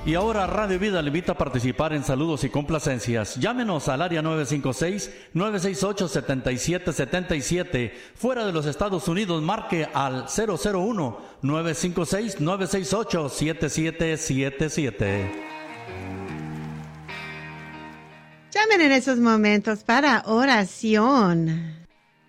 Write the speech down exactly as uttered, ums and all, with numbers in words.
Y ahora Radio Vida le invita a participar en saludos y complacencias. Llámenos al área nueve cinco seis, nueve seis ocho, siete siete siete siete. Fuera de los Estados Unidos, marque al cero cero uno, nueve cinco seis, nueve seis ocho, siete siete siete siete. Llamen en esos momentos para oración.